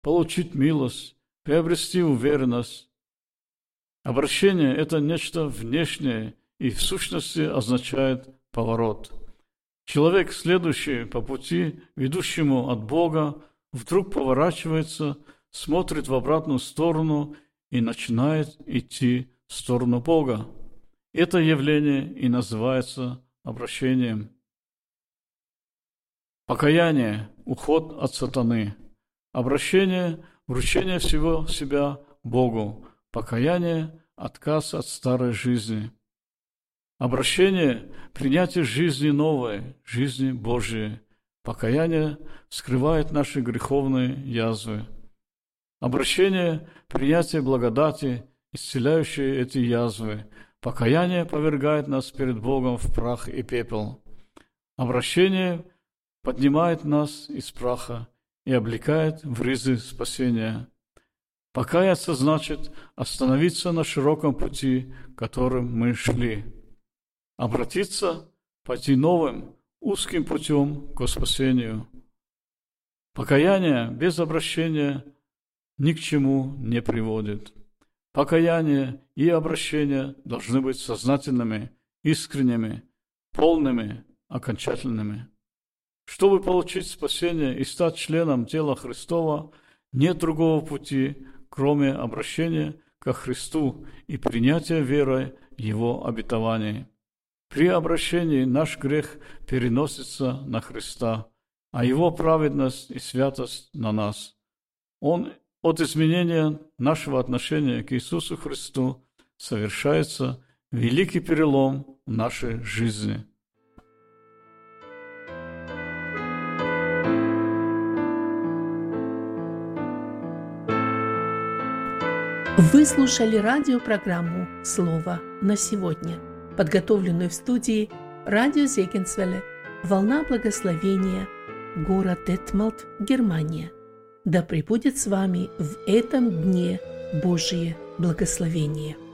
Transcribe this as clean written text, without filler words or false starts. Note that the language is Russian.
получить милость, приобрести уверенность. Обращение – это нечто внешнее и в сущности означает поворот. Человек, следующий по пути, ведущему от Бога, вдруг поворачивается, смотрит в обратную сторону и начинает идти в сторону Бога. Это явление и называется обращением. Покаяние – уход от сатаны. Обращение – вручение всего себя Богу. Покаяние – отказ от старой жизни. Обращение – принятие жизни новой, жизни Божьей. Покаяние скрывает наши греховные язвы. Обращение – принятие благодати, исцеляющей эти язвы. Покаяние повергает нас перед Богом в прах и пепел. Обращение поднимает нас из праха и облекает в ризы спасения. Покаяться значит остановиться на широком пути, которым мы шли. Обратиться, пойти новым, узким путем к спасению. Покаяние без обращения ни к чему не приводит. Покаяние и обращение должны быть сознательными, искренними, полными, окончательными. Чтобы получить спасение и стать членом тела Христова, нет другого пути, кроме обращения ко Христу и принятия верой Его обетований. При обращении наш грех переносится на Христа, а Его праведность и святость на нас. От изменения нашего отношения к Иисусу Христу совершается великий перелом в нашей жизни. Вы слушали радиопрограмму «Слово на сегодня», подготовленную в студии радио Зегенсвелле, «Волна благословения», город Детмалт, Германия. Да пребудет с вами в этом дне Божие благословение.